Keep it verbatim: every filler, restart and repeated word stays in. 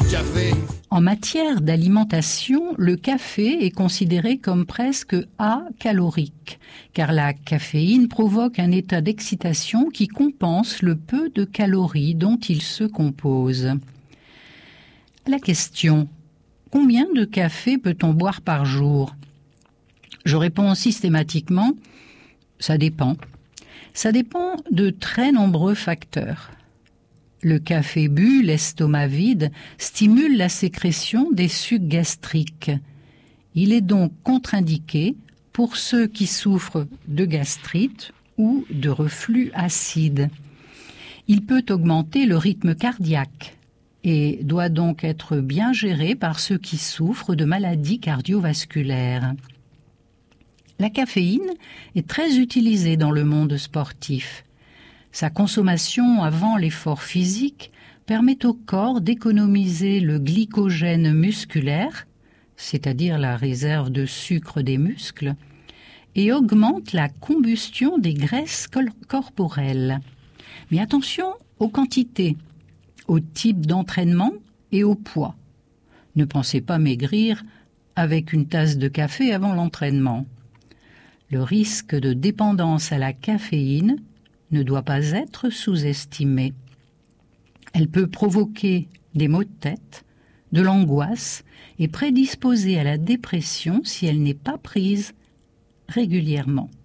café. En matière d'alimentation, le café est considéré comme presque acalorique, car la caféine provoque un état d'excitation qui compense le peu de calories dont il se compose. La question: combien de café peut-on boire par jour? Je réponds systématiquement: ça dépend. Ça dépend de très nombreux facteurs. Le café bu, l'estomac vide, stimule la sécrétion des sucs gastriques. Il est donc contre-indiqué pour ceux qui souffrent de gastrite ou de reflux acide. Il peut augmenter le rythme cardiaque et doit donc être bien géré par ceux qui souffrent de maladies cardiovasculaires. La caféine est très utilisée dans le monde sportif. Sa consommation avant l'effort physique permet au corps d'économiser le glycogène musculaire, c'est-à-dire la réserve de sucre des muscles, et augmente la combustion des graisses corporelles. Mais attention aux quantités, au type d'entraînement et au poids. Ne pensez pas maigrir avec une tasse de café avant l'entraînement. Le risque de dépendance à la caféine ne doit pas être sous-estimé. Elle peut provoquer des maux de tête, de l'angoisse et prédisposer à la dépression si elle n'est pas prise régulièrement.